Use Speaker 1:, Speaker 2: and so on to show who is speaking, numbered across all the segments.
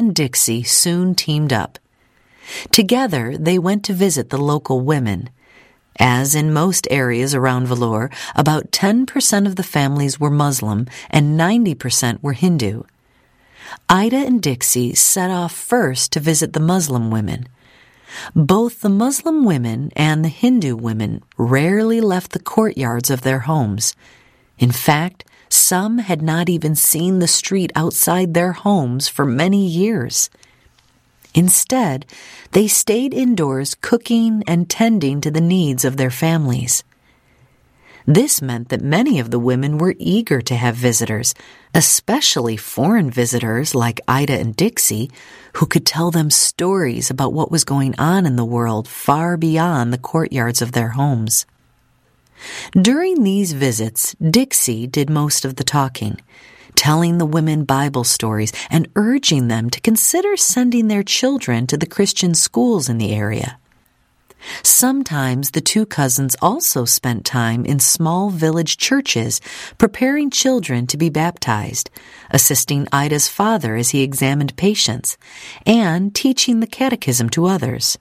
Speaker 1: and Dixie soon teamed up. Together, they went to visit the local women. As in most areas around Vellore, about 10% of the families were Muslim and 90% were Hindu. Ida and Dixie set off first to visit the Muslim women. Both the Muslim women and the Hindu women rarely left the courtyards of their homes. In fact, some had not even seen the street outside their homes for many years. Instead, they stayed indoors cooking and tending to the needs of their families. This meant that many of the women were eager to have visitors, especially foreign visitors like Ida and Dixie, who could tell them stories about what was going on in the world far beyond the courtyards of their homes. During these visits, Dixie did most of the talking, telling the women Bible stories and urging them to consider sending their children to the Christian schools in the area. Sometimes the two cousins also spent time in small village churches preparing children to be baptized, assisting Ida's father as he examined patients, and teaching the catechism to others.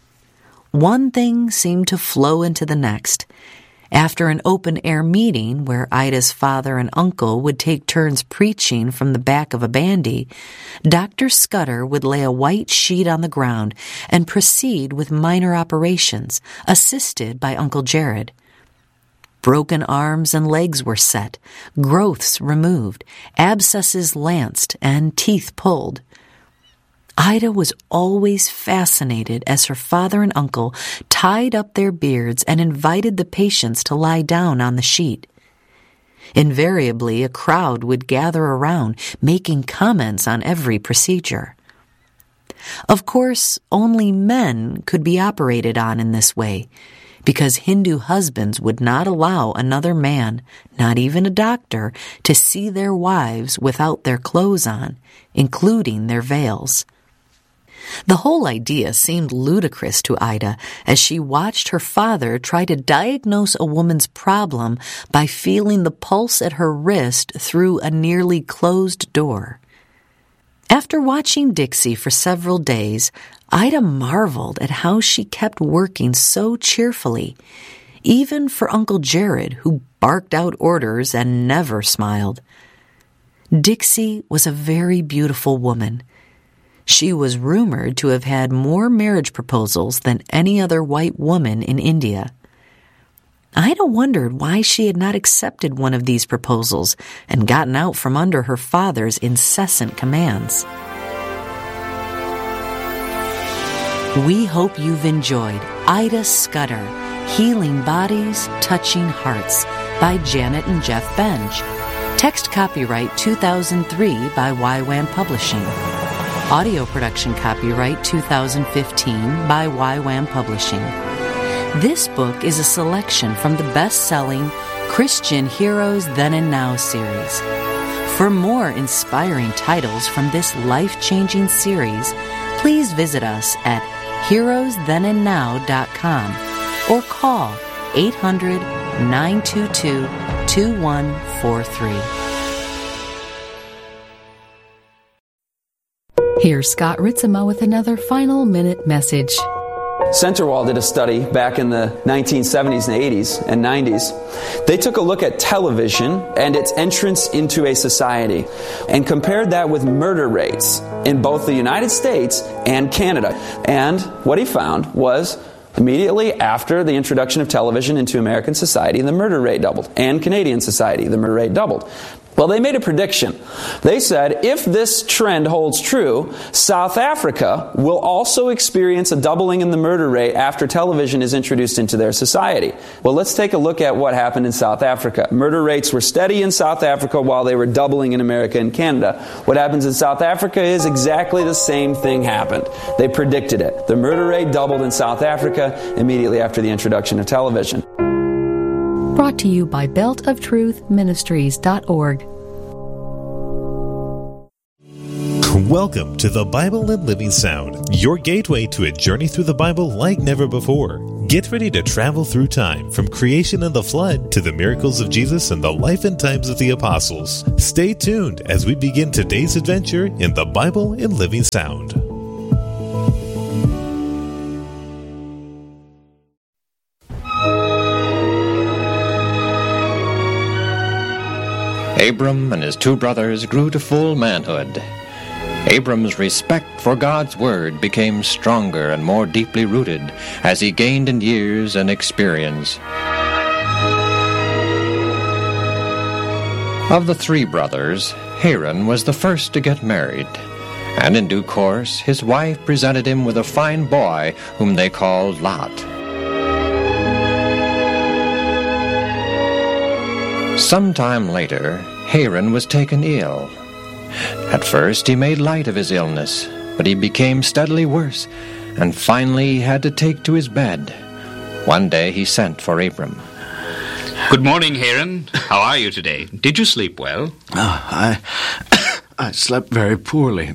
Speaker 1: One thing seemed to flow into the next. After an open-air meeting where Ida's father and uncle would take turns preaching from the back of a bandy, Dr. Scudder would lay a white sheet on the ground and proceed with minor operations, assisted by Uncle Jared. Broken arms and legs were set, growths removed, abscesses lanced, and teeth pulled. Ida was always fascinated as her father and uncle tied up their beards and invited the patients to lie down on the sheet. Invariably, a crowd would gather around, making comments on every procedure. Of course, only men could be operated on in this way, because Hindu husbands would not allow another man, not even a doctor, to see their wives without their clothes on, including their veils. The whole idea seemed ludicrous to Ida as she watched her father try to diagnose a woman's problem by feeling the pulse at her wrist through a nearly closed door. After watching Dixie for several days, Ida marveled at how she kept working so cheerfully, even for Uncle Jared, who barked out orders and never smiled. Dixie was a very beautiful woman. She was rumored to have had more marriage proposals than any other white woman in India. Ida wondered why she had not accepted one of these proposals and gotten out from under her father's incessant commands. We hope you've enjoyed Ida Scudder, Healing Bodies, Touching Hearts by Janet and Jeff Benge. Text copyright 2003 by YWAM Publishing. Audio production copyright 2015 by YWAM Publishing. This book is a selection from the best-selling Christian Heroes Then and Now series. For more inspiring titles from this life-changing series, please visit us at heroesthenandnow.com or call 800-922-2143.
Speaker 2: Here's Scott Ritzema with another final minute message.
Speaker 3: Centerwall did a study back in the 1970s and 80s and 90s. They took a look at television and its entrance into a society and compared that with murder rates in both the United States and Canada. And what he found was immediately after the introduction of television into American society, the murder rate doubled. And Canadian society, the murder rate doubled. Well, they made a prediction. They said, if this trend holds true, South Africa will also experience a doubling in the murder rate after television is introduced into their society. Well, let's take a look at what happened in South Africa. Murder rates were steady in South Africa while they were doubling in America and Canada. What happens in South Africa is exactly the same thing happened. They predicted it. The murder rate doubled in South Africa immediately after the introduction of television.
Speaker 2: Brought to you by beltoftruthministries.org.
Speaker 4: Welcome to the Bible and Living Sound, your gateway to a journey through the Bible like never before. Get ready to travel through time, from creation and the flood to the miracles of Jesus and the life and times of the apostles. Stay tuned as we begin today's adventure in the Bible in Living Sound.
Speaker 5: Abram and his two brothers grew to full manhood. Abram's respect for God's Word became stronger and more deeply rooted as he gained in years and experience. Of the three brothers, Haran was the first to get married, and in due course his wife presented him with a fine boy whom they called Lot. Sometime later, Haran was taken ill. At first he made light of his illness, but he became steadily worse, and finally he had to take to his bed. One day he sent for Abram.
Speaker 6: Good morning, Haran. How are you today? Did you sleep well?
Speaker 7: I slept very poorly.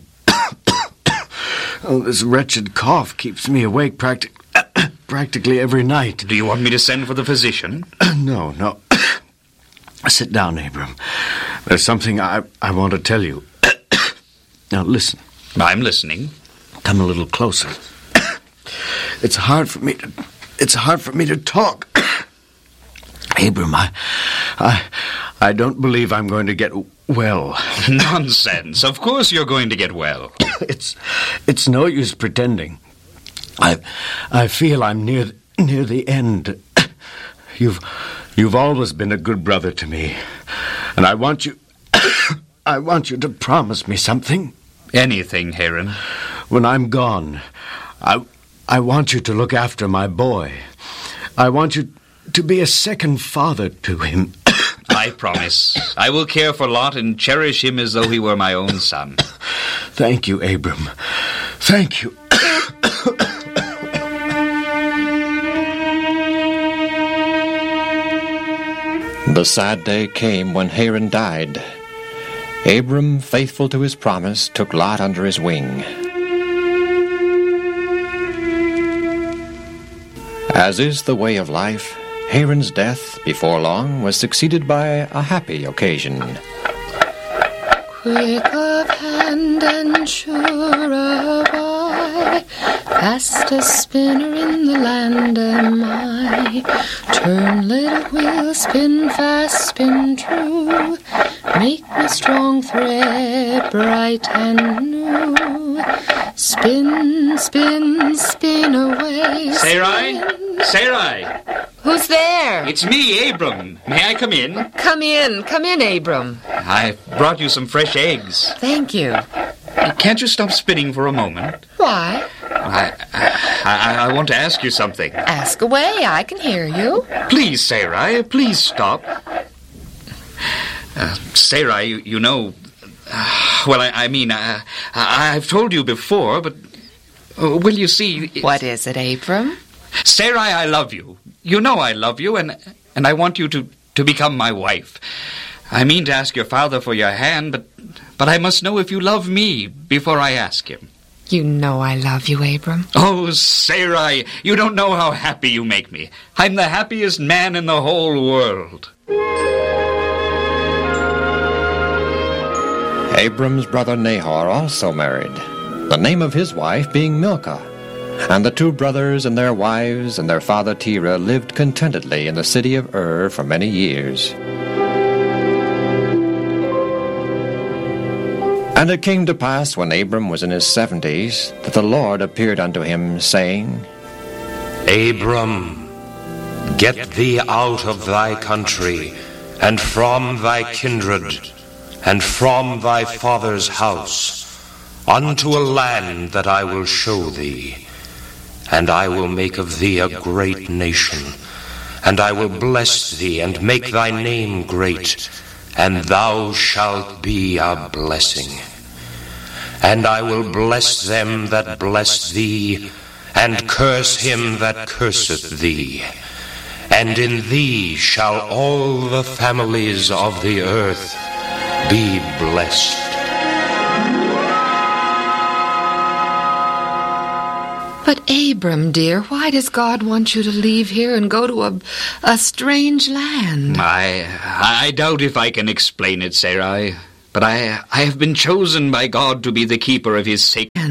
Speaker 7: This wretched cough keeps me awake practically every night.
Speaker 6: Do you want me to send for the physician?
Speaker 7: No. Sit down, Abram. There's something I want to tell you. Now, listen.
Speaker 6: I'm listening.
Speaker 7: Come a little closer. It's hard for me to talk. Abram, I don't believe I'm going to get well.
Speaker 6: Nonsense. Of course you're going to get well.
Speaker 7: It's no use pretending. I feel I'm near the end. You've always been a good brother to me, and I want you to promise me something.
Speaker 6: Anything, Haran.
Speaker 7: When I'm gone, I want you to look after my boy. I want you to be a second father to him.
Speaker 6: I promise. I will care for Lot and cherish him as though he were my own son.
Speaker 7: Thank you, Abram. Thank you.
Speaker 5: The sad day came when Haran died. Abram, faithful to his promise, took Lot under his wing. As is the way of life, Haran's death, before long, was succeeded by a happy occasion.
Speaker 8: Quick of hand and sure of eye, fastest spinner in the land am I. Turn, little wheel, spin fast, spin true, make me strong thread, bright and new. Spin, spin, spin away.
Speaker 6: Sarai!
Speaker 8: Who's there?
Speaker 6: It's me, Abram. May I come in?
Speaker 8: Come in, Abram.
Speaker 6: I brought you some fresh eggs.
Speaker 8: Thank you.
Speaker 6: Can't you stop spinning for a moment?
Speaker 8: Why?
Speaker 6: I want to ask you something.
Speaker 8: Ask away, I can hear you.
Speaker 6: Please, Sarai, please stop. Sarai, you know... I've told you before, but... will you see...
Speaker 8: What is it, Abram?
Speaker 6: Sarai, I love you. You know I love you, and I want you to become my wife. I mean to ask your father for your hand, but I must know if you love me before I ask him.
Speaker 8: You know I love you, Abram.
Speaker 6: Oh, Sarai, you don't know how happy you make me. I'm the happiest man in the whole world.
Speaker 5: Abram's brother Nahor also married, the name of his wife being Milcah. And the two brothers and their wives and their father Terah lived contentedly in the city of Ur for many years. And it came to pass, when Abram was in his 70s, that the Lord appeared unto him, saying,
Speaker 9: Abram, get thee out of thy country, and from thy kindred, and from thy father's house, unto a land that I will show thee. And I will make of thee a great nation, and I will bless thee, and make thy name great, and thou shalt be a blessing. And I will bless them that bless thee, and curse him that curseth thee. And in thee shall all the families of the earth be blessed.
Speaker 8: But Abram, dear, why does God want you to leave here and go to a strange land?
Speaker 6: I doubt if I can explain it, Sarai. But I have been chosen by God to be the keeper of his sacred